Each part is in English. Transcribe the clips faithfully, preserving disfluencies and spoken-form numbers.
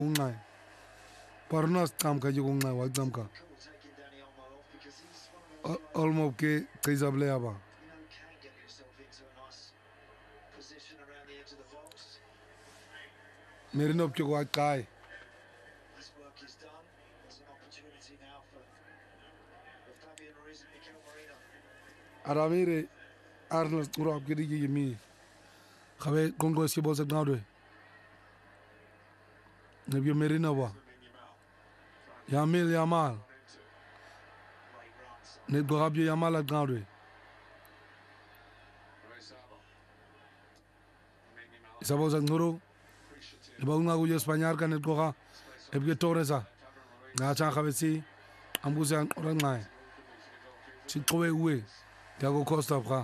Ungai. Parnas tam ka jo ungai wa tam ka. Olmo ke kaisable aba. Merinov ke wa kai. Aramire Arnold Urab ke digi mi. Khabe Congo si bosa gnaudwe. Nebio Merinova. Yamil Yamal. Net Gorabio Yamal at gnaudwe. Isabosa Nuru. Iba unga gujo Spanyar ka net Gora. Ebge Torresa. Nga chan khabe si. Ambusa orang ngai. Chikowe uwe. Thiago Costa bra.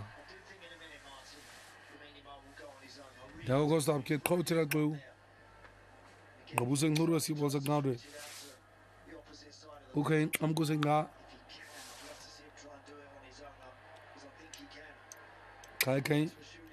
Thiago Costa ke coach ra ko. Gabuseng Nuru si bosa gnaudwe. Okay, amko senga. Kai kai.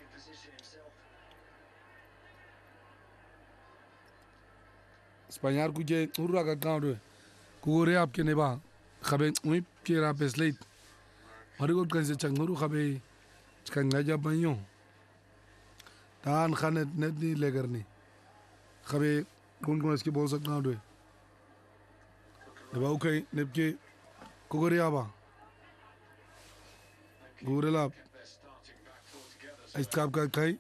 Spanyar kuje urra ka gnaudwe. Kugore आपके नेबा खबे उई केरा पेस्लेट marigot kan se chang nuru khabe chang ngaja banyo tan khanet net ni legar ni khabe kon kon iski bol sakna do deba okay nepke kugore aba gurela iskap ka kai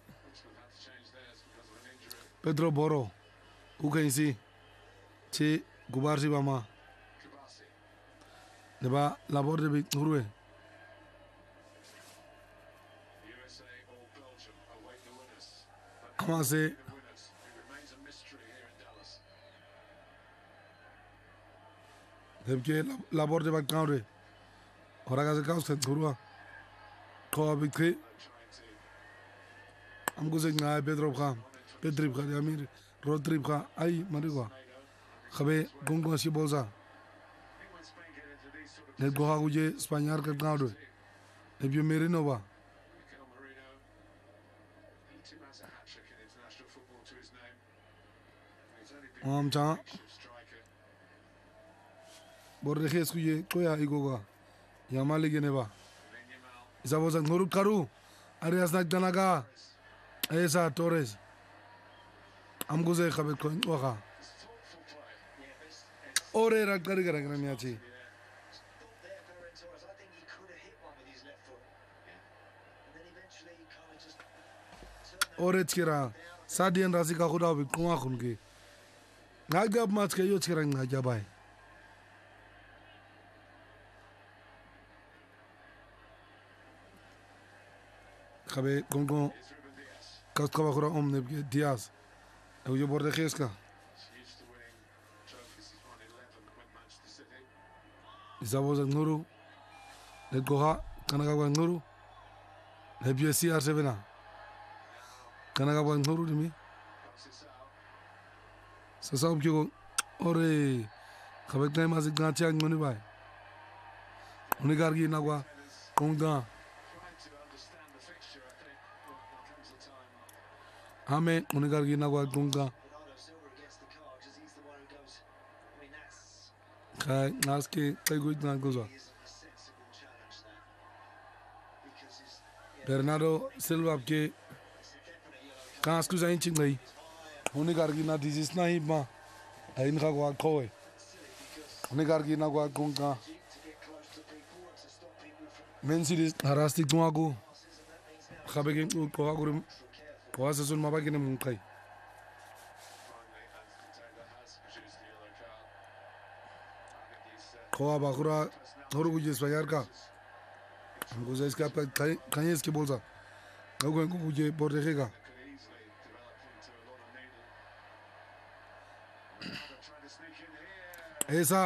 Pedro Boro okay si che gubar si bama deba labor de urwe Comment c'est Depuis la borde de Bacandre, on a gazé cette tour. Quoi avec lui I'm going to Pedro Bram, Pedro Bram, Rodri Bram, Aïe, Mariwa. Khabe, Gongo Siboza. Net Goha Guje, Spaniard Gandre. Et puis Merinova. Am cha Borde kheskuye koya igoga Yamal geneba Isabosa Nuru Karu Arias Nagdanaga Esa Torres am goze khabe ko waxa ore rak kari kara kara miachi ore tira Sadian Rasika khuda bi kuma khunge Nagab match ke yo tira ngaja bai khabe gongo Kastkaba khura omne Diaz eu yo borde kheska Isabosa Nuru Net Goha Kanagawa Nuru Nebia C R seven Kanagawa Nuru dimi Sasa ubyo ore khabe tay mazik na chang ngoni bai Unigargi nagwa kongda Ame unigargi nagwa kongda Kai naske kai guj na goza Bernardo Silva के कांस कुछ आई चिंग गई उन्हें कर की ना disease ना ही माँ इनका गुआ खोए उन्हें कर की ना गुआ कुंका मेन सीरीज हरास्ती कुआं को खाबे के कुआं को कुआं से सुन मापा के ने मुंकाई कुआं बाकुरा थोड़ा कुछ इस बाजार का हमको जैसे इसका कहीं कहीं इसके बोल सा कहीं को कुछ बोल देखेगा ऐसा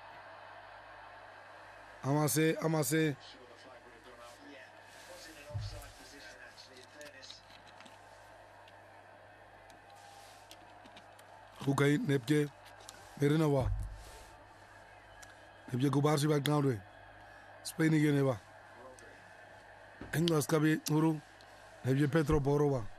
हमारे हमारे हो गई नेपके मेरे नवा नेपके गुबार से बैक ग्राउंड में स्पेन ही गए नेवा Engels का भी उरु नेपके पेट्रो बोरोवा